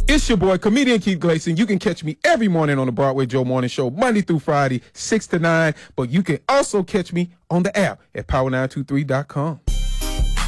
It's your boy, comedian Keith Gleason. You can catch me every morning on the Broadway Joe Morning Show, Monday through Friday, 6 to 9. But you can also catch me on the app at power923.com.